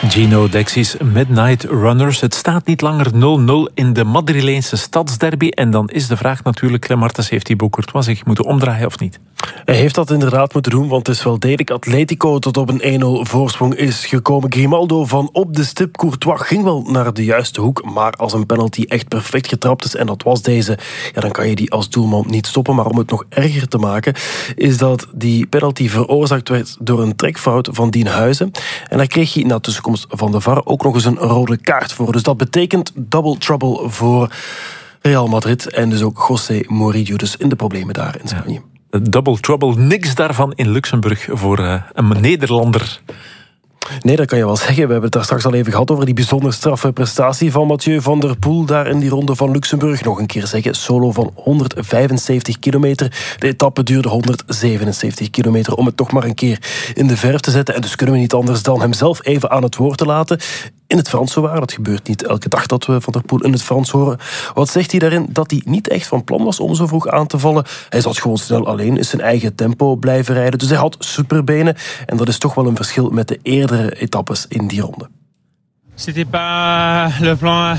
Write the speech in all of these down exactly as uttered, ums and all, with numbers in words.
Gino Dexys Midnight Runners. Het staat niet langer nul nul in de Madrileense stadsderby. En dan is de vraag natuurlijk, Clem Martens, heeft Thibaut Courtois zich moeten omdraaien of niet? Hij heeft dat inderdaad moeten doen, want het is wel degelijk Atletico tot op een één nul voorsprong is gekomen. Grimaldo van op de stip. Courtois ging wel naar de juiste hoek, maar als een penalty echt perfect getrapt is, en dat was deze, ja, dan kan je die als doelman niet stoppen. Maar om het nog erger te maken, is dat die penalty veroorzaakt werd door een trekfout van Dien Huizen. En daar kreeg hij na tussenkomst van de V A R ook nog eens een rode kaart voor. Dus dat betekent double trouble voor Real Madrid en dus ook José Mourinho, dus in de problemen daar in Spanje. Ja. Double trouble, niks daarvan in Luxemburg voor uh, een Nederlander. Nee, dat kan je wel zeggen. We hebben het daar straks al even gehad over die bijzonder straffe prestatie van Mathieu van der Poel daar in die ronde van Luxemburg. Nog een keer zeggen, solo van honderdvijfenzeventig kilometer. De etappe duurde honderdzevenenzeventig kilometer om het toch maar een keer in de verf te zetten. En dus kunnen we niet anders dan hem zelf even aan het woord te laten. In het Frans zowaar. Dat gebeurt niet elke dag dat we Van der Poel in het Frans horen. Wat zegt hij daarin? Dat hij niet echt van plan was om zo vroeg aan te vallen. Hij zat gewoon snel alleen in zijn eigen tempo blijven rijden. Dus hij had superbenen. En dat is toch wel een verschil met de eerdere etappes in die ronde. C'était pas le plan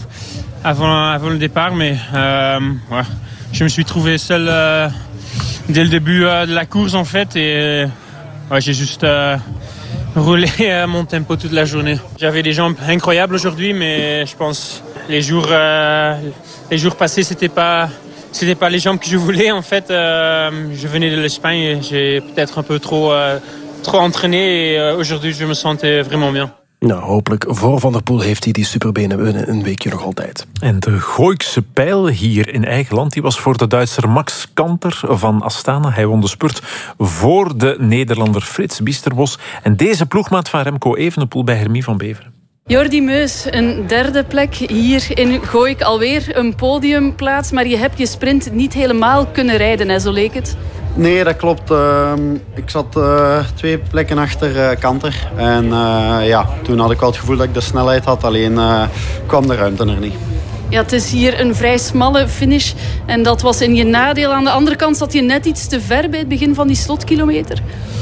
avant, avant le départ, mais euh, ouais, je me suis trouvé seul euh, dès le début euh, de la course en fait. Et ouais, j'ai juste euh, roulé à mon tempo toute la journée. J'avais des jambes incroyables aujourd'hui, mais je pense les jours, euh, les jours passés, c'était pas, c'était pas les jambes que je voulais. En fait, euh, je venais de l'Espagne et j'ai peut-être un peu trop, euh, trop entraîné. Et euh, aujourd'hui, je me sentais vraiment bien. Nou, hopelijk voor Van der Poel heeft hij die superbenen binnen een weekje nog altijd. En de Gooikse pijl hier in eigen land, die was voor de Duitser Max Kanter van Astana. Hij won de spurt voor de Nederlander Frits Biesterbos. En deze ploegmaat van Remco Evenepoel bij Hermie van Beveren. Jordi Meus, een derde plek hier in Gooik. Alweer een podiumplaats, maar je hebt je sprint niet helemaal kunnen rijden, hè, zo leek het. Nee, dat klopt. Uh, ik zat uh, twee plekken achter uh, Kanter. En uh, ja, toen had ik wel het gevoel dat ik de snelheid had. Alleen uh, kwam de ruimte er niet. Ja, het is hier een vrij smalle finish. En dat was in je nadeel. Aan de andere kant zat je net iets te ver bij het begin van die slotkilometer.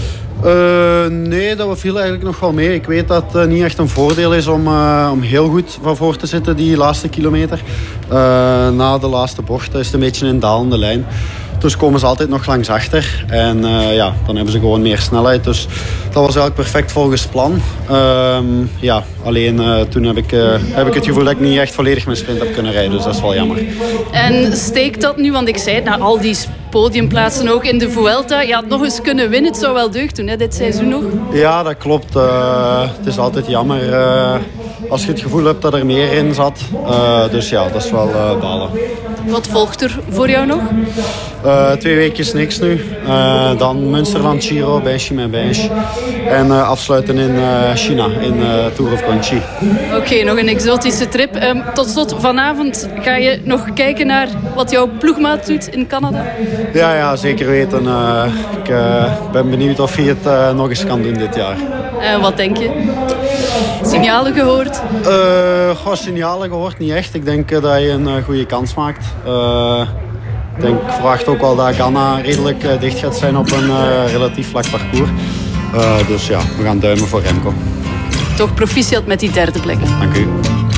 Uh, nee, dat viel eigenlijk nog wel mee. Ik weet dat het uh, niet echt een voordeel is om, uh, om heel goed van voor te zitten, die laatste kilometer. Uh, na de laatste bocht is het een beetje een dalende lijn. Dus komen ze altijd nog langs achter. En uh, ja, dan hebben ze gewoon meer snelheid. Dus dat was eigenlijk perfect volgens plan. Uh, ja, alleen uh, toen heb ik, uh, heb ik het gevoel dat ik niet echt volledig mijn sprint heb kunnen rijden. Dus dat is wel jammer. En steekt dat nu, want ik zei het, na al die podiumplaatsen ook in de Vuelta. Je had nog eens kunnen winnen. Het zou wel deugd doen, hè, dit seizoen nog. Ja, dat klopt. Uh, het is altijd jammer uh, als je het gevoel hebt dat er meer in zat. Uh, dus ja, dat is wel uh, balen. Wat volgt er voor jou nog? Uh, twee weekjes niks nu. Uh, dan Münsterland Giro bij Chimay-Beige. En uh, afsluiten in uh, China, in uh, Tour of Guangxi. Oké, okay, nog een exotische trip. Um, tot slot, vanavond ga je nog kijken naar wat jouw ploegmaat doet in Canada? Ja, ja, zeker weten. Uh, ik uh, ben benieuwd of hij het uh, nog eens kan doen dit jaar. En wat denk je? Signalen gehoord? Uh, goh, signalen gehoord niet echt. Ik denk uh, dat je een uh, goede kans maakt. Uh, ik denk, verwacht ook wel dat Ganna redelijk uh, dicht gaat zijn op een uh, relatief vlak parcours. Uh, dus ja, we gaan duimen voor Remco. Toch proficiat met die derde plek. Dank u.